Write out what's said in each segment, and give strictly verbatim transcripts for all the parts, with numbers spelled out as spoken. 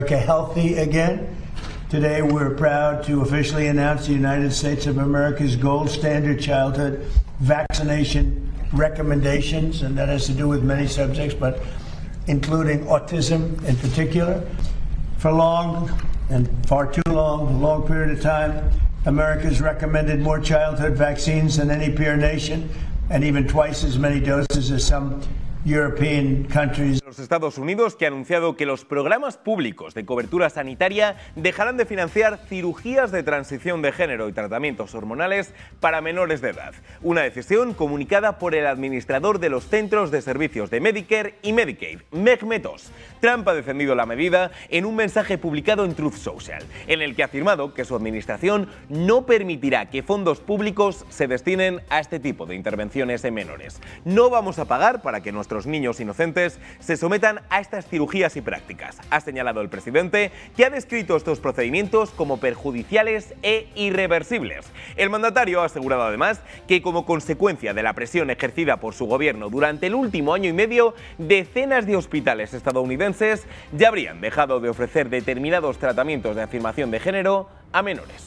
Healthy again. Today we're proud to officially announce the United States of America's gold standard childhood vaccination recommendations, and that has to do with many subjects, but including autism in particular. For long and far too long, a long period of time, America's recommended more childhood vaccines than any peer nation, and even twice as many doses as some European countries. Los Estados Unidos, que ha anunciado que los programas públicos de cobertura sanitaria dejarán de financiar cirugías de transición de género y tratamientos hormonales para menores de edad. Una decisión comunicada por el administrador de los Centros de Servicios de Medicare y Medicaid, Mehmet Oz. Trump ha defendido la medida en un mensaje publicado en Truth Social, en el que ha afirmado que su administración no permitirá que fondos públicos se destinen a este tipo de intervenciones en menores. No vamos a pagar para que nuestros niños inocentes se sometan a estas cirugías y prácticas, ha señalado el presidente, que ha descrito estos procedimientos como perjudiciales e irreversibles. El mandatario ha asegurado además que, como consecuencia de la presión ejercida por su gobierno durante el último año y medio, decenas de hospitales estadounidenses ya habrían dejado de ofrecer determinados tratamientos de afirmación de género a menores.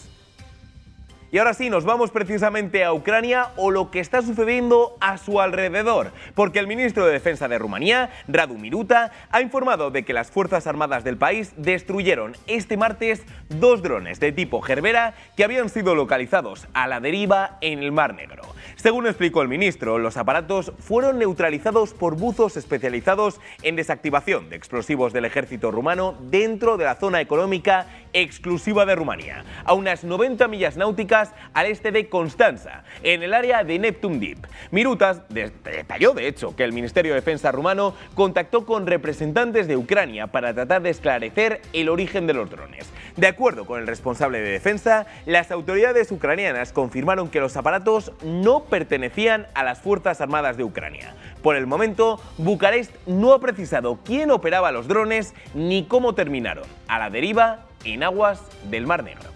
Y ahora sí, nos vamos precisamente a Ucrania, o lo que está sucediendo a su alrededor, porque el ministro de Defensa de Rumanía, Radu Miruta, ha informado de que las Fuerzas Armadas del país destruyeron este martes dos drones de tipo Gerbera que habían sido localizados a la deriva en el Mar Negro. Según explicó el ministro, los aparatos fueron neutralizados por buzos especializados en desactivación de explosivos del ejército rumano dentro de la zona económica exclusiva de Rumanía, a unas noventa millas náuticas al este de Constanza, en el área de Neptun Deep. Mirutas detalló, de hecho, que el Ministerio de Defensa rumano contactó con representantes de Ucrania para tratar de esclarecer el origen de los drones. De acuerdo con el responsable de defensa, las autoridades ucranianas confirmaron que los aparatos no pertenecían a las Fuerzas Armadas de Ucrania. Por el momento, Bucarest no ha precisado quién operaba los drones ni cómo terminaron a la deriva en aguas del Mar Negro.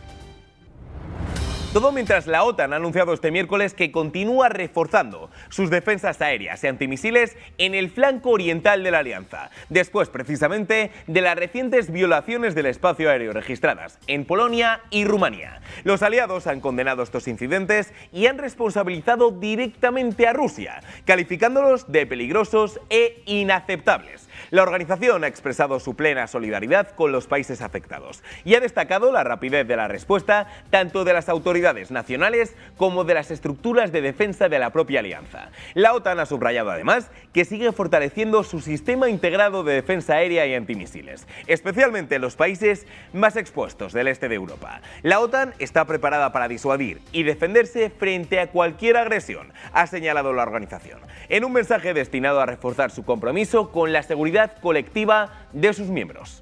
Todo mientras la OTAN ha anunciado este miércoles que continúa reforzando sus defensas aéreas y antimisiles en el flanco oriental de la alianza, después precisamente de las recientes violaciones del espacio aéreo registradas en Polonia y Rumanía. Los aliados han condenado estos incidentes y han responsabilizado directamente a Rusia, calificándolos de peligrosos e inaceptables. La organización ha expresado su plena solidaridad con los países afectados y ha destacado la rapidez de la respuesta tanto de las autoridades nacionales como de las estructuras de defensa de la propia alianza. La OTAN ha subrayado además que sigue fortaleciendo su sistema integrado de defensa aérea y antimisiles, especialmente en los países más expuestos del este de Europa. La OTAN está preparada para disuadir y defenderse frente a cualquier agresión, ha señalado la organización, en un mensaje destinado a reforzar su compromiso con la seguridad colectiva de sus miembros.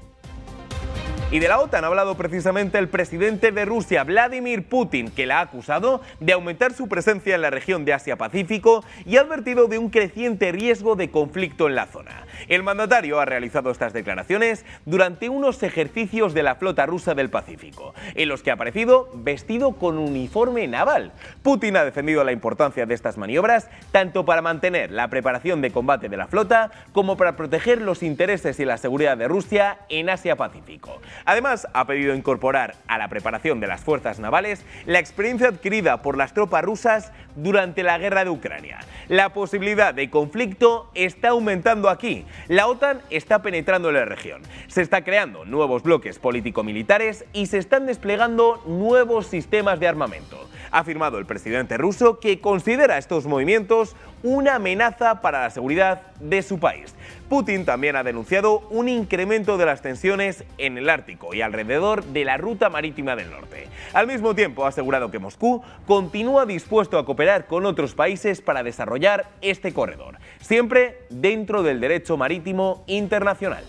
Y de la OTAN ha hablado precisamente el presidente de Rusia, Vladimir Putin, que la ha acusado de aumentar su presencia en la región de Asia-Pacífico y ha advertido de un creciente riesgo de conflicto en la zona. El mandatario ha realizado estas declaraciones durante unos ejercicios de la flota rusa del Pacífico, en los que ha aparecido vestido con uniforme naval. Putin ha defendido la importancia de estas maniobras tanto para mantener la preparación de combate de la flota como para proteger los intereses y la seguridad de Rusia en Asia-Pacífico. Además, ha pedido incorporar a la preparación de las fuerzas navales la experiencia adquirida por las tropas rusas durante la guerra de Ucrania. La posibilidad de conflicto está aumentando aquí. La OTAN está penetrando en la región. Se está creando nuevos bloques político-militares y se están desplegando nuevos sistemas de armamento. Ha afirmado el presidente ruso que considera estos movimientos una amenaza para la seguridad de su país. Putin también ha denunciado un incremento de las tensiones en el Ártico y alrededor de la ruta marítima del norte. Al mismo tiempo, ha asegurado que Moscú continúa dispuesto a cooperar con otros países para desarrollar este corredor, siempre dentro del derecho marítimo internacional.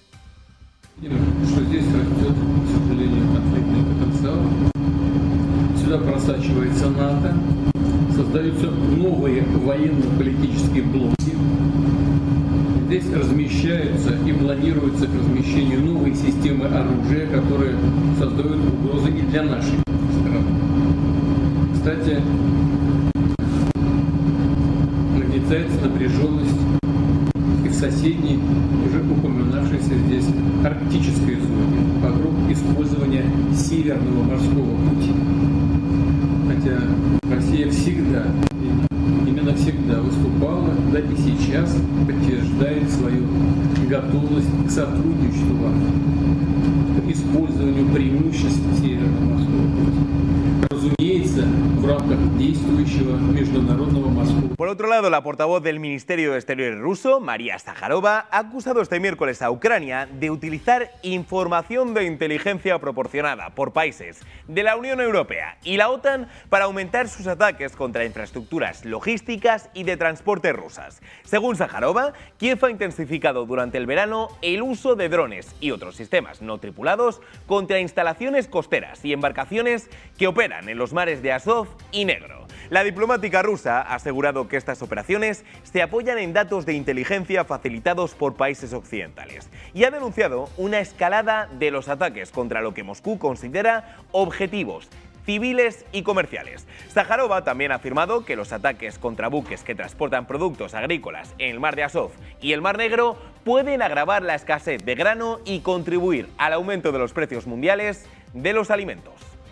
Сюда просачивается НАТО, создаются новые военно-политические блоки. Здесь размещаются и планируются к размещению новые системы оружия, которые создают угрозы и для нашей страны. Кстати, нагнетается напряженность и в соседней, уже упоминавшейся здесь арктической зоне вокруг использования Северного морского пути. Хотя Россия всегда, именно всегда выступала, да и сейчас подтверждает свою готовность к сотрудничеству, к использованию преимуществ Северного морского пути. Разумеется, в рамках действующего международного морского. Por otro lado, la portavoz del Ministerio de Exteriores ruso, María Zakharova, ha acusado este miércoles a Ucrania de utilizar información de inteligencia proporcionada por países de la Unión Europea y la OTAN para aumentar sus ataques contra infraestructuras logísticas y de transporte rusas. Según Zakharova, Kiev ha intensificado durante el verano el uso de drones y otros sistemas no tripulados contra instalaciones costeras y embarcaciones que operan en los mares de Azov y Negro. La diplomática rusa ha asegurado que estas operaciones se apoyan en datos de inteligencia facilitados por países occidentales y ha denunciado una escalada de los ataques contra lo que Moscú considera objetivos civiles y comerciales. Zakharova también ha afirmado que los ataques contra buques que transportan productos agrícolas en el mar de Azov y el mar Negro pueden agravar la escasez de grano y contribuir al aumento de los precios mundiales de los alimentos.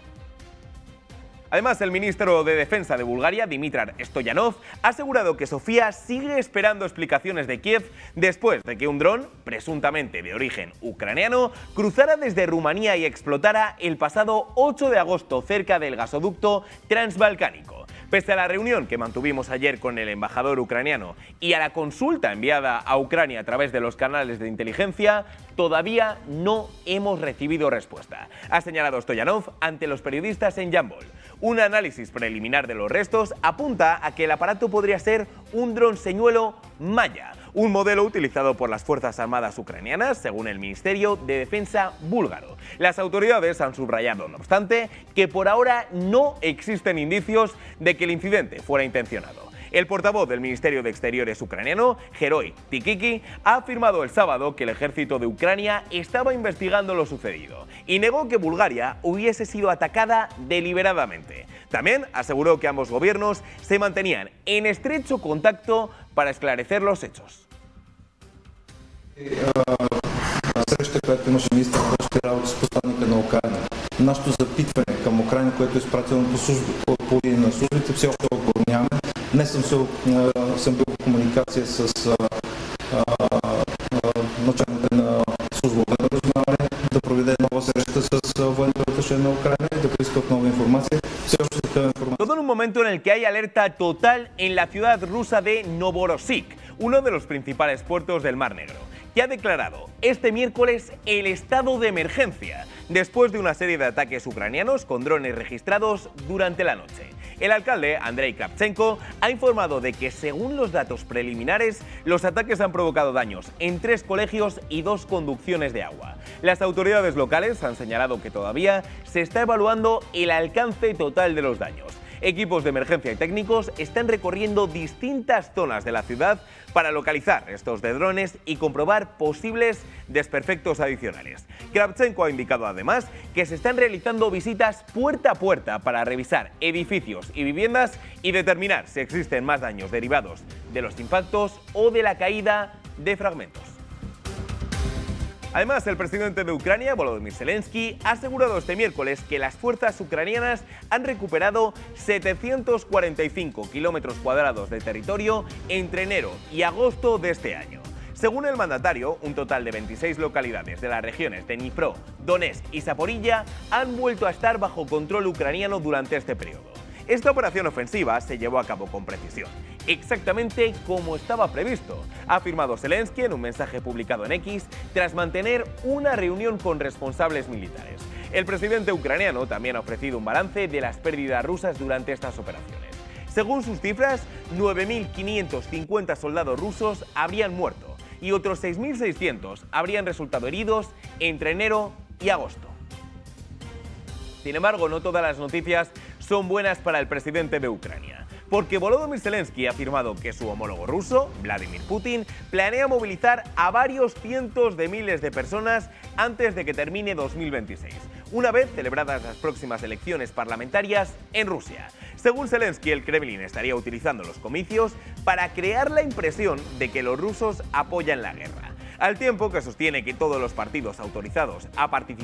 Además, el ministro de Defensa de Bulgaria, Dimitar Stoyanov, ha asegurado que Sofía sigue esperando explicaciones de Kiev después de que un dron, presuntamente de origen ucraniano, cruzara desde Rumanía y explotara el pasado ocho de agosto cerca del gasoducto transbalcánico. Pese a la reunión que mantuvimos ayer con el embajador ucraniano y a la consulta enviada a Ucrania a través de los canales de inteligencia, todavía no hemos recibido respuesta, ha señalado Stoyanov ante los periodistas en Yambol. Un análisis preliminar de los restos apunta a que el aparato podría ser un dron señuelo Maya, un modelo utilizado por las Fuerzas Armadas ucranianas, según el Ministerio de Defensa búlgaro. Las autoridades han subrayado, no obstante, que por ahora no existen indicios de que el incidente fuera intencionado. El portavoz del Ministerio de Exteriores ucraniano, Heroi Tikiki, ha afirmado el sábado que el ejército de Ucrania estaba investigando lo sucedido y negó que Bulgaria hubiese sido atacada deliberadamente. También aseguró que ambos gobiernos se mantenían en estrecho contacto para esclarecer los hechos. Среща, която имаше министър на външните работи с посланника на Украйна. Нашето запитване към Украйна, което е изпратено по, служби, по, по линия на службите, все още отговор нямаме. Днес съм, се, съм бил в комуникация с началника на службата на разузнаване да проведе нова среща с военното вътрешение на Украйна и да поискат нова информация. Все още такава информация. Todo en un momento en el que hay alerta total en la ciudad rusa de Novorossiysk, uno de los principales puertos del Mar Negro, que ha declarado este miércoles el estado de emergencia después de una serie de ataques ucranianos con drones registrados durante la noche. El alcalde, Andrei Kravchenko, ha informado de que, según los datos preliminares, los ataques han provocado daños en tres colegios y dos conducciones de agua. Las autoridades locales han señalado que todavía se está evaluando el alcance total de los daños. Equipos de emergencia y técnicos están recorriendo distintas zonas de la ciudad para localizar restos de drones y comprobar posibles desperfectos adicionales. Kravchenko ha indicado además que se están realizando visitas puerta a puerta para revisar edificios y viviendas y determinar si existen más daños derivados de los impactos o de la caída de fragmentos. Además, el presidente de Ucrania, Volodymyr Zelensky, ha asegurado este miércoles que las fuerzas ucranianas han recuperado setecientos cuarenta y cinco kilómetros cuadrados de territorio entre enero y agosto de este año. Según el mandatario, un total de veintiséis localidades de las regiones de Dnipro, Donetsk y Zaporilla han vuelto a estar bajo control ucraniano durante este periodo. Esta operación ofensiva se llevó a cabo con precisión, exactamente como estaba previsto, ha afirmado Zelensky en un mensaje publicado en X tras mantener una reunión con responsables militares. El presidente ucraniano también ha ofrecido un balance de las pérdidas rusas durante estas operaciones. Según sus cifras, nueve mil quinientos cincuenta soldados rusos habrían muerto y otros seis mil seiscientos habrían resultado heridos entre enero y agosto. Sin embargo, no todas las noticias son buenas para el presidente de Ucrania, porque Volodymyr Zelensky ha afirmado que su homólogo ruso, Vladimir Putin, planea movilizar a varios cientos de miles de personas antes de que termine dos mil veintiséis, una vez celebradas las próximas elecciones parlamentarias en Rusia. Según Zelensky, el Kremlin estaría utilizando los comicios para crear la impresión de que los rusos apoyan la guerra. al tiempo que sostiene que todos los partidos autorizados a participar